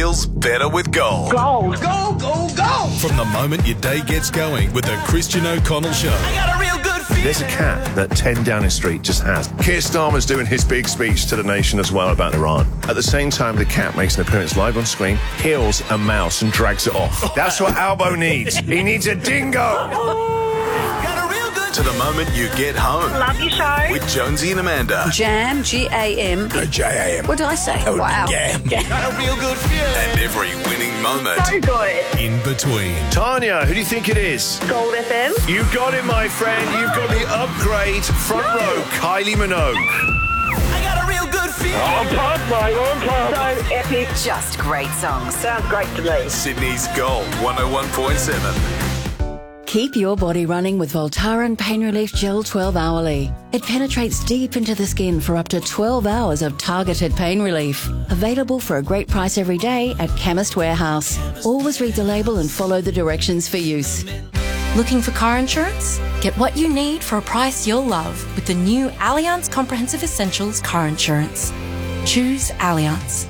feels better with Gold. Gold. Go, go, go. From the moment your day gets going with the Christian O'Connell Show. I got a real good feeling. There's a cat that 10 Downing Street just has. Keir Starmer's doing his big speech to the nation as well about Iran. At the same time, the cat makes an appearance live on screen, heals a mouse and drags it off. That's what Albo needs. He needs a dingo. To the moment you get home. Love your show. With Jonesy and Amanda. Jam, G-A-M. J-A-M. What did I say? Wow. Jam. Got a real good feeling. And every winning moment So good. in between. Tanya, who do you think it is? Gold FM. You got it, my friend. You've got the upgrade front row, Kylie Minogue. I got a real good feeling. On pumped, mate, on pumped. So epic. Just great songs. Sounds great to me. Sydney's Gold 101.7. Keep your body running with Voltaren Pain Relief Gel 12 hourly. It penetrates deep into the skin for up to 12 hours of targeted pain relief. Available for a great price every day at Chemist Warehouse. Always read the label and follow the directions for use. Looking for car insurance? Get what you need for a price you'll love with the new Allianz Comprehensive Essentials car insurance. Choose Allianz.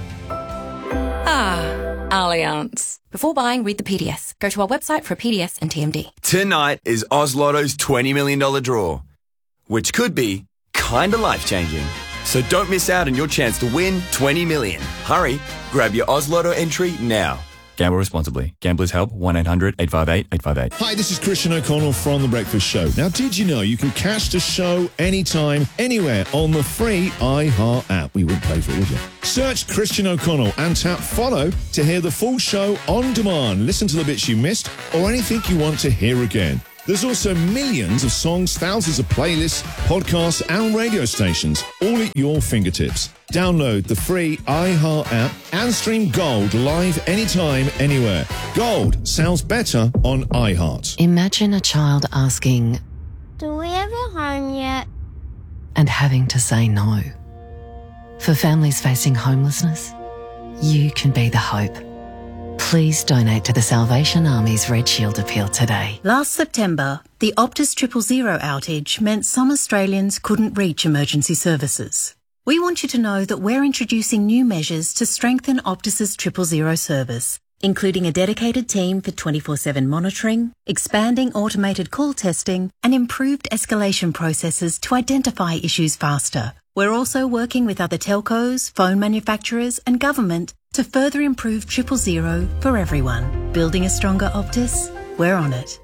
Allianz. Before buying, read the PDS. Go to our website for a PDS and TMD. Tonight is Oz Lotto's $20 million draw, which could be kinda life-changing. So don't miss out on your chance to win $20 million. Hurry, grab your Oz Lotto entry now. Gamble responsibly. Gamblers Help, 1-800-858-858. Hi, this is Christian O'Connell from The Breakfast Show. Now, did you know you can catch the show anytime, anywhere on the free iHeart app? We wouldn't pay for it, would you? Search Christian O'Connell and tap follow to hear the full show on demand. Listen to the bits you missed or anything you want to hear again. There's also millions of songs, thousands of playlists, podcasts and radio stations, all at your fingertips. Download the free iHeart app and stream Gold live anytime, anywhere. Gold sounds better on iHeart. Imagine a child asking, "Do we have a home yet?" and having to say no. For families facing homelessness, you can be the hope. Please donate to the Salvation Army's Red Shield appeal today. Last September, the Optus 000 outage meant some Australians couldn't reach emergency services. We want you to know that we're introducing new measures to strengthen Optus's 000 service, including a dedicated team for 24/7 monitoring, expanding automated call testing, and improved escalation processes to identify issues faster. We're also working with other telcos, phone manufacturers, and government to further improve 000 for everyone. Building a stronger Optus? We're on it.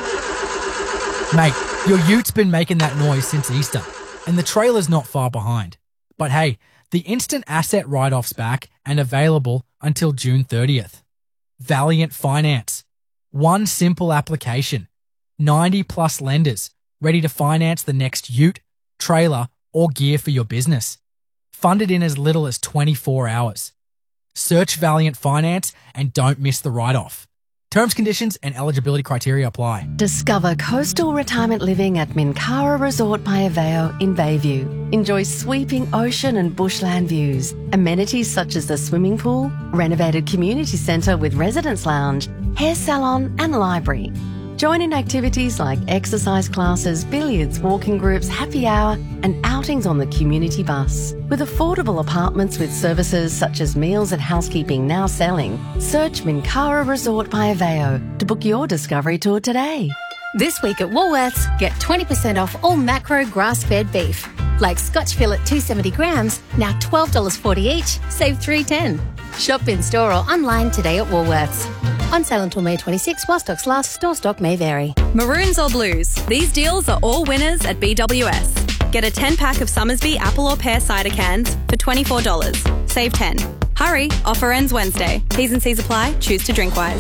Mate, your ute's been making that noise since Easter, and the trailer's not far behind. But hey, the instant asset write-off's back and available until June 30th. Valiant Finance. One simple application. 90 plus lenders ready to finance the next ute, trailer, or gear for your business. Funded in as little as 24 hours. Search Valiant Finance and don't miss the write-off. Terms, conditions, and eligibility criteria apply. Discover coastal retirement living at Minkara Resort by Aveo in Bayview. Enjoy sweeping ocean and bushland views. Amenities such as the swimming pool, renovated community centre with residence lounge, hair salon and library. Join in activities like exercise classes, billiards, walking groups, happy hour and outings on the community bus. With affordable apartments with services such as meals and housekeeping now selling, search Minkara Resort by Aveo to book your discovery tour today. This week at Woolworths, get 20% off all macro grass-fed beef. Like Scotch fillet 270 grams, now $12.40 each, save $3.10. Shop in store or online today at Woolworths. On sale until May 26, while stocks last. Store stock may vary. Maroons or blues? These deals are all winners at BWS. Get a 10-pack of Summersby apple or pear cider cans for $24. Save $10. Hurry, offer ends Wednesday. T's and C's apply. Choose to drink wise.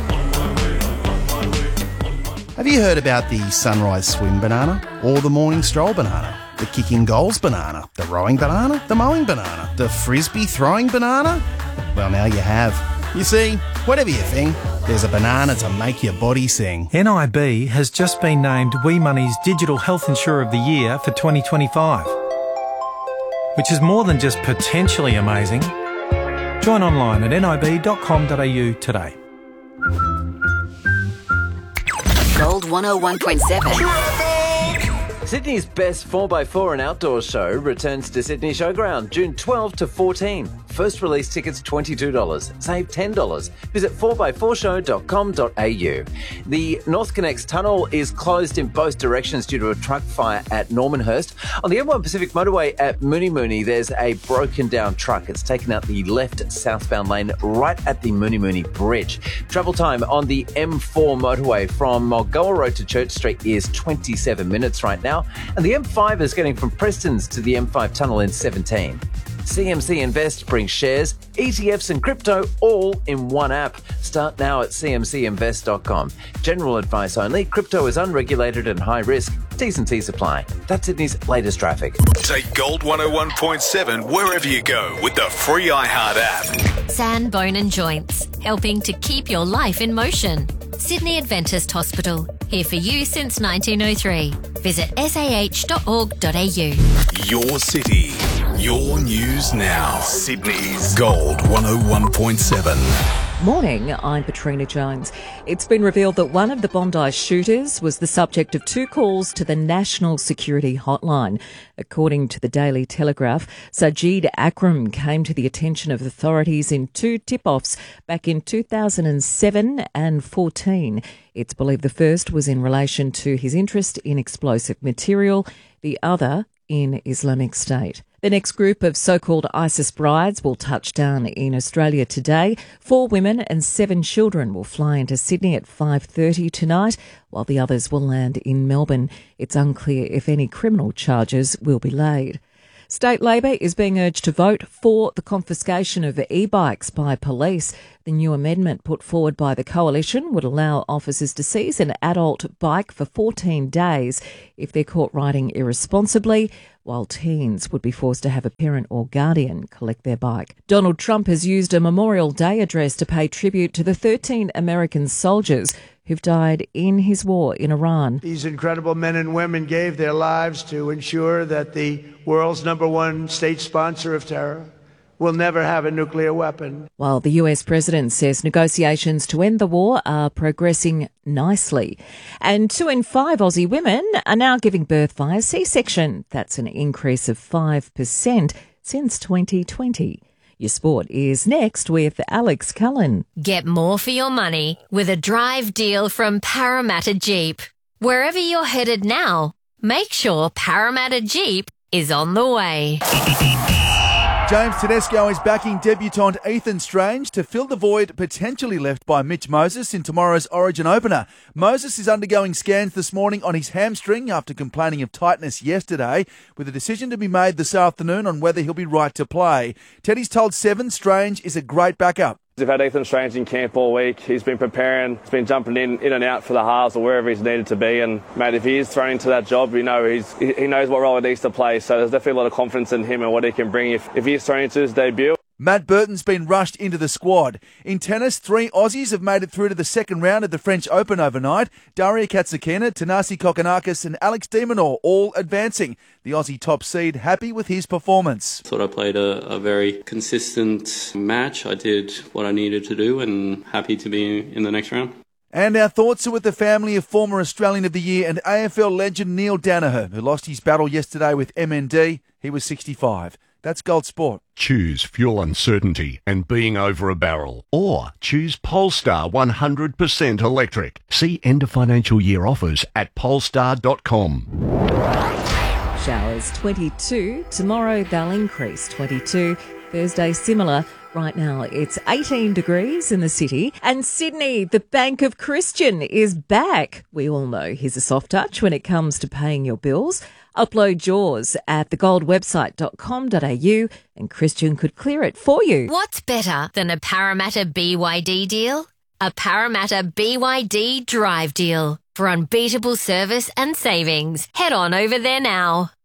Have you heard about the sunrise swim banana or the morning stroll banana? The kicking goals banana, the rowing banana, the mowing banana, the frisbee throwing banana? Well, now you have. You see, whatever you think, there's a banana to make your body sing. NIB has just been named We Money's Digital Health Insurer of the Year for 2025, which is more than just potentially amazing. Join online at nib.com.au today. Gold 101.7. Sydney's best 4x4 and outdoor show returns to Sydney Showground June 12 to 14. First release tickets $22. Save $10. Visit 4x4show.com.au. The North Connects tunnel is closed in both directions due to a truck fire at Normanhurst. On the M1 Pacific motorway at Mooney Mooney, there's a broken down truck. It's taken out the left southbound lane right at the Mooney Mooney Bridge. Travel time on the M4 motorway from Mulgoa Road to Church Street is 27 minutes right now. And the M5 is getting from Preston's to the M5 tunnel in 17. CMC Invest brings shares, ETFs and crypto all in one app. Start now at cmcinvest.com. General advice only. Crypto is unregulated and high risk. T's and C's apply. That's Sydney's latest traffic. Take Gold 101.7 wherever you go with the free iHeart app. San Bone and Joints, helping to keep your life in motion. Sydney Adventist Hospital, here for you since 1903. Visit sah.org.au. Your city, your news now. Sydney's Gold 101.7. Morning, I'm Katrina Jones. It's been revealed that one of the Bondi shooters was the subject of 2 calls to the National Security Hotline. According to the Daily Telegraph, Sajid Akram came to the attention of authorities in 2 tip-offs back in 2007 and 14. It's believed the first was in relation to his interest in explosive material, the other in Islamic State. The next group of so-called ISIS brides will touch down in Australia today. 4 women and 7 children will fly into Sydney at 5:30 tonight, while the others will land in Melbourne. It's unclear if any criminal charges will be laid. State Labor is being urged to vote for the confiscation of e-bikes by police. The new amendment put forward by the Coalition would allow officers to seize an adult bike for 14 days if they're caught riding irresponsibly, while teens would be forced to have a parent or guardian collect their bike. Donald Trump has used a Memorial Day address to pay tribute to the 13 American soldiers who've died in his war in Iran. These incredible men and women gave their lives to ensure that the world's #1 state sponsor of terror will never have a nuclear weapon. While the US president says negotiations to end the war are progressing nicely. And 2 in 5 Aussie women are now giving birth via C-section. That's an increase of 5% since 2020. Your sport is next with Alex Cullen. Get more for your money with a drive deal from Parramatta Jeep. Wherever you're headed now, make sure Parramatta Jeep is on the way. James Tedesco is backing debutant Ethan Strange to fill the void potentially left by Mitch Moses in tomorrow's Origin opener. Moses is undergoing scans this morning on his hamstring after complaining of tightness yesterday, with a decision to be made this afternoon on whether he'll be right to play. Teddy's told Seven Strange is a great backup. We've had Ethan Strange in camp all week. He's been preparing. He's been jumping in and out for the halves or wherever he's needed to be. And, mate, if he is thrown into that job, you know he knows what role he needs to play. So there's definitely a lot of confidence in him and what he can bring if he is thrown into his debut. Matt Burton's been rushed into the squad. In tennis, 3 Aussies have made it through to the second round of the French Open overnight. Daria Katsakina, Tanasi Kokkinakis and Alex de Minaur all advancing. The Aussie top seed happy with his performance. Thought I played a very consistent match. I did what I needed to do and happy to be in the next round. And our thoughts are with the family of former Australian of the Year and AFL legend Neil Danaher, who lost his battle yesterday with MND. He was 65. That's Gold Sport. Choose fuel uncertainty and being over a barrel. Or choose Polestar 100% electric. See end of financial year offers at polestar.com. Showers 22. Tomorrow they'll increase 22. Thursday similar. Right now it's 18 degrees in the city. And Sydney, the Bank of Christian, is back. We all know he's a soft touch when it comes to paying your bills. Upload yours at thegoldwebsite.com.au and Christian could clear it for you. What's better than a Parramatta BYD deal? A Parramatta BYD drive deal. For unbeatable service and savings, head on over there now.